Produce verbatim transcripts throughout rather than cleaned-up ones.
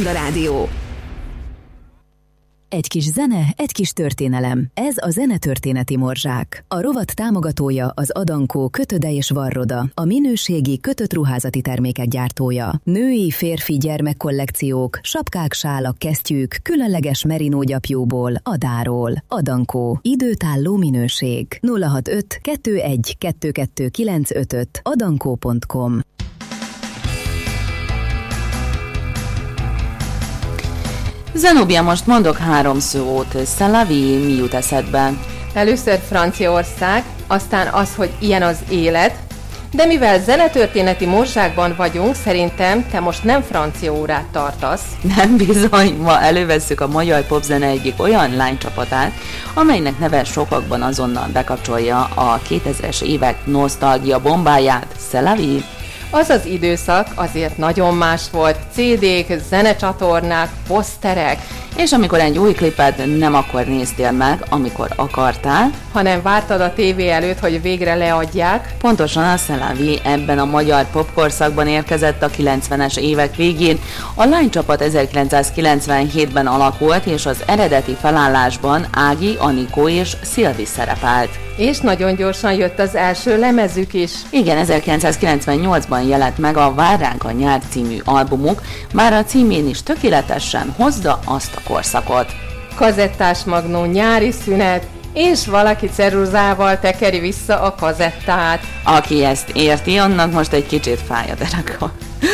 Slágerkaland a rádió. Egy kis zene, egy kis történelem. Ez a Zenetörténeti Morzsák. A rovat támogatója az Adankó Kötöde és Varroda, a minőségi kötött ruházati termékek gyártója. Női, férfi, gyermekkollekciók, sapkák, sálak, kesztyűk, különleges merinógyapjúból, Adáról. Adankó. Időtálló minőség. nulla hatvanöt kettőtizenegy kettőkettő kilencszázötvenöt adankó pont com. Zenobia, most mondok három szót. C'est la vie, mi jut eszedbe? Először Franciaország, aztán az, hogy ilyen az élet, de mivel zenetörténeti morzsákban vagyunk, szerintem te most nem francia órát tartasz. Nem bizony, ma elővesszük a magyar popzene egyik olyan lánycsapatát, amelynek neve sokakban azonnal bekapcsolja a kétezres évek nosztalgia bombáját. C'est la vie. Az az időszak azért nagyon más volt. cé dék, zenecsatornák, poszterek. És amikor egy új klipet nem akkor néztél meg, amikor akartál, hanem vártad a tévé előtt, hogy végre leadják. Pontosan a C'est la vie ebben a magyar popkorszakban érkezett a kilencvenes évek végén. A lánycsapat ezerkilencszázkilencvenhétben alakult, és az eredeti felállásban Ági, Anikó és Szilvi szerepelt. És nagyon gyorsan jött az első lemezük is. Igen, ezerkilencszázkilencvennyolcban jelent meg a Vár ránk a nyár című albumuk, már a címén is tökéletesen hozza azt a korszakot. Kazettás magnó, nyári szünet, és valaki ceruzával tekeri vissza a kazettát. Aki ezt érti, annak most egy kicsit fáj a dereka.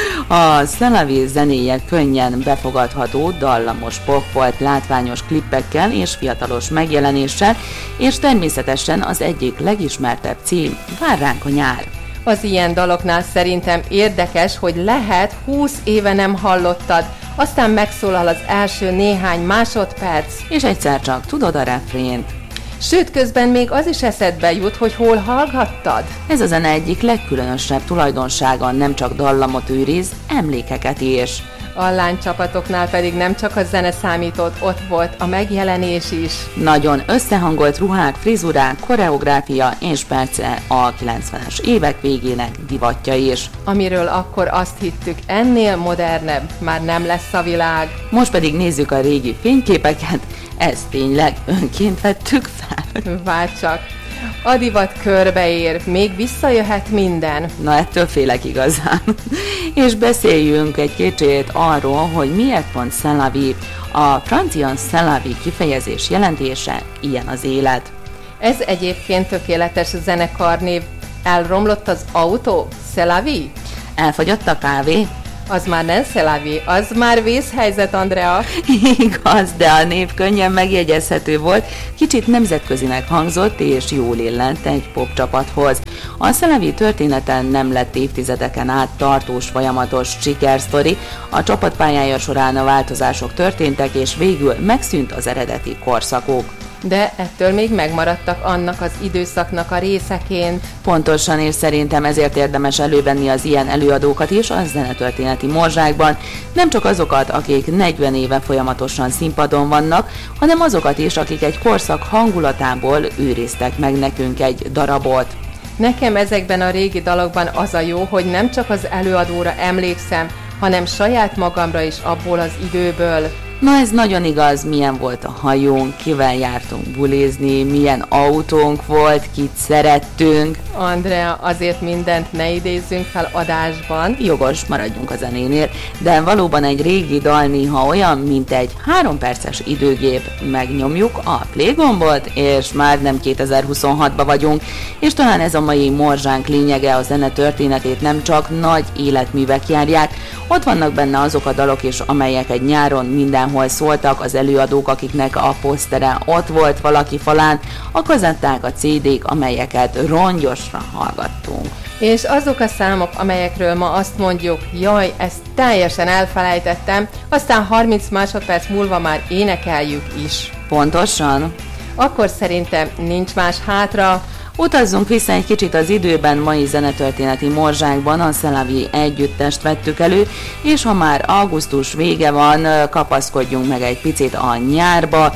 A C'est la vie zenéje könnyen befogadható, dallamos pop volt látványos klippekkel és fiatalos megjelenéssel, és természetesen az egyik legismertebb cím, Vár ránk a nyár. Az ilyen daloknál szerintem érdekes, hogy lehet húsz éve nem hallottad, aztán megszólal az első néhány másodperc, és egyszer csak tudod a refrént. Sőt, közben még az is eszedbe jut, hogy hol hallgattad. Ez a zene egyik legkülönösebb tulajdonsága, nem csak dallamot őriz, emlékeket is. A lánycsapatoknál pedig nem csak a zene számított, ott volt a megjelenés is. Nagyon összehangolt ruhák, frizurák, koreográfia és perce a kilencvenes évek végének divatja is. Amiről akkor azt hittük, ennél modernebb már nem lesz a világ. Most pedig nézzük a régi fényképeket, ezt tényleg önként vettük fel. Várj csak! A divat körbeér, még visszajöhet minden. Na, ettől félek igazán. És beszéljünk egy kicsit arról, hogy miért pont C'est la vie. A francia C'est la vie kifejezés jelentése ilyen az élet. Ez egyébként tökéletes zenekarnév. Elromlott az autó? C'est la vie? Elfogyott a kávé? Az már nem C'est la vie, az már vészhelyzet, Andrea. Igaz, de a név könnyen megjegyezhető volt, kicsit nemzetközinek hangzott és jól illent egy popcsapathoz. A C'est la vie történeten nem lett évtizedeken át tartós, folyamatos sikersztori, a csapat pályája során a változások történtek, és végül megszűnt az eredeti korszakok. De ettől még megmaradtak annak az időszaknak a részeként. Pontosan, és szerintem ezért érdemes elővenni az ilyen előadókat is a zenetörténeti morzsákban. Nem csak azokat, akik negyven éve folyamatosan színpadon vannak, hanem azokat is, akik egy korszak hangulatából őriztek meg nekünk egy darabot. Nekem ezekben a régi dalokban az a jó, hogy nem csak az előadóra emlékszem, hanem saját magamra is abból az időből. Na, ez nagyon igaz, milyen volt a hajónk, kivel jártunk bulizni, milyen autónk volt, kit szerettünk. Andrea, azért mindent ne idézzünk fel adásban. Jogos, maradjunk a zenénél, de valóban egy régi dal néha olyan, mint egy három perces időgép. Megnyomjuk a play gombot, és már nem kétezer-huszonhatban vagyunk, és talán ez a mai morzsánk lényege, a zene történetét nem csak nagy életművek járják, ott vannak benne azok a dalok is, amelyek egy nyáron mindenhol szóltak, az előadók, akiknek a posztere ott volt valaki falán, a kazetták, a cé dék, amelyeket rongyosra hallgattunk. És azok a számok, amelyekről ma azt mondjuk, jaj, ezt teljesen elfelejtettem, aztán harminc másodperc múlva már énekeljük is. Pontosan. Akkor szerintem nincs más hátra. Utazzunk vissza egy kicsit az időben, mai zenetörténeti morzsákban a C'est la vie együttest vettük elő, és ha már augusztus vége van, kapaszkodjunk meg egy picit a nyárba.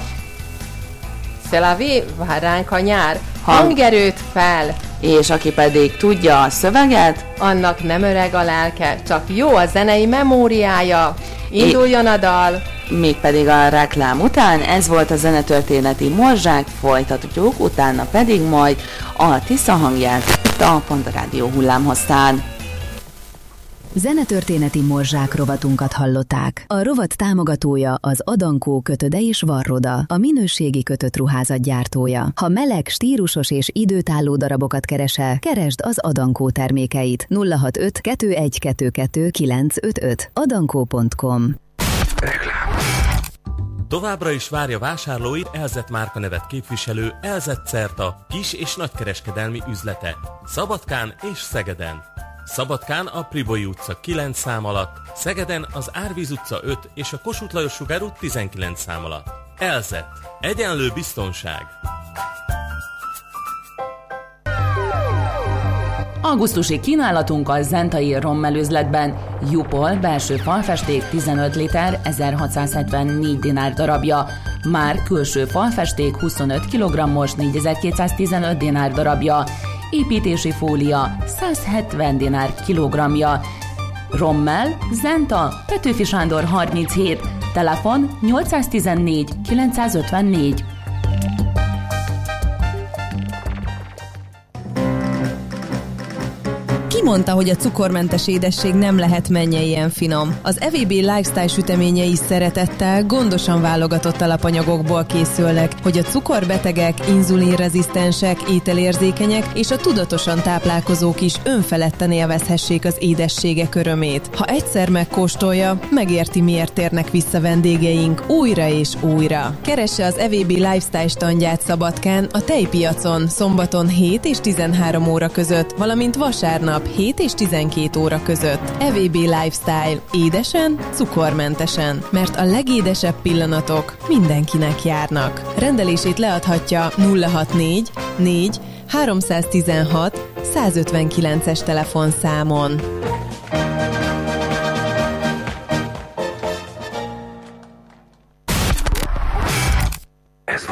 C'est la vie, vár ránk a nyár, hangerőt fel! És aki pedig tudja a szöveget, annak nem öreg a lelke, csak jó a zenei memóriája. Induljon a dal! Mégpedig a reklám után. Ez volt a zenetörténeti morzsák, folytatjuk, utána pedig majd a Tisza hangját a Pont Rádió hullámhosszán. Zenetörténeti morzsák rovatunkat hallották. A rovat támogatója az Adankó Kötöde és Varroda, a minőségi kötött ruházat gyártója. Ha meleg, stílusos és időtálló darabokat keresel, keresd az Adankó termékeit. nulla hat öt kettő egy kettő kettő kilenc öt öt adankó pont com. Továbbra is várja vásárlóit Elzett márkanevet képviselő Elzett Certa kis- és nagykereskedelmi üzlete Szabadkán és Szegeden. Szabadkán a Priboly utca kilenc szám alatt, Szegeden az Árvíz utca öt és a Kossuth Lajos Sugár út tizenkilenc szám alatt. Elzett. Egyenlő biztonság. Augusztusi kínálatunk a Zentai Rommel üzletben. Jupol belső falfesték tizenöt liter, ezerhatszázhetvennégy dinár darabja. Már külső falfesték huszonöt kilogrammos, négyezer-kétszáztizenöt dinár darabja. Építési fólia százhetven dinár kilogramja. Rommel, Zenta, Petőfi Sándor harminchét, telefon nyolcszáztizennégy kilencszázötvennégy. Ki mondta, hogy a cukormentes édesség nem lehet mennyei ilyen finom? Az e vé bé Lifestyle süteményei szeretettel, gondosan válogatott alapanyagokból készülnek, hogy a cukorbetegek, inzulinrezisztensek, ételérzékenyek és a tudatosan táplálkozók is önfeledten élvezhessék az édességek örömét. Ha egyszer megkóstolja, megérti, miért térnek vissza vendégeink újra és újra. Keresse az e vé bé Lifestyle standját Szabadkán a tejpiacon szombaton hét és tizenhárom óra között, valamint vasárnap hét és tizenkét óra között. e vé bé Lifestyle. Édesen, cukormentesen. Mert a legédesebb pillanatok mindenkinek járnak. Rendelését leadhatja nulla hatvannégy négy háromszáztizenhat százötvenkilences telefonszámon.